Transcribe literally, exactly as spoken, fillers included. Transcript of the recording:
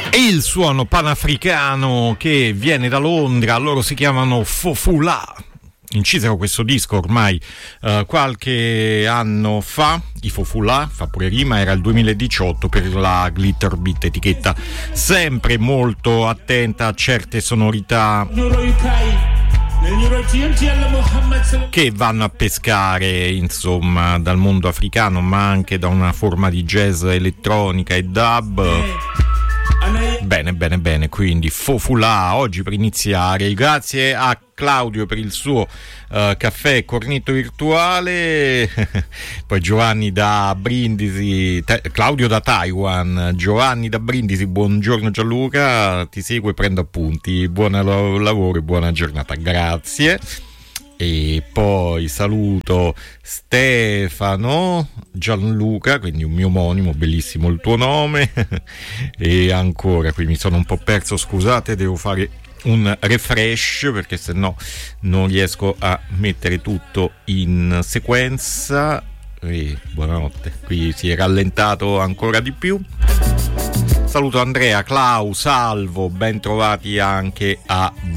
Il suono panafricano che viene da Londra, loro si chiamano Fofula. Incisero questo disco ormai uh, qualche anno fa, i Fofula, fa pure rima, era il duemiladiciotto per la Glitterbeat, etichetta sempre molto attenta a certe sonorità che vanno a pescare, insomma, dal mondo africano, ma anche da una forma di jazz elettronica e dub. Bene, bene, bene, quindi Fofula oggi per iniziare. Grazie a Claudio per il suo uh, caffè cornetto virtuale. Poi Giovanni da Brindisi, te, Claudio da Taiwan, Giovanni da Brindisi, buongiorno Gianluca, ti seguo e prendo appunti, buon lavoro e buona giornata, grazie. E poi saluto Stefano Gianluca, quindi un mio omonimo, bellissimo il tuo nome. E ancora, qui mi sono un po' perso, scusate, devo fare un refresh perché sennò non riesco a mettere tutto in sequenza. E buonanotte, qui si è rallentato ancora di più. Saluto Andrea, Clau, Salvo, ben trovati anche a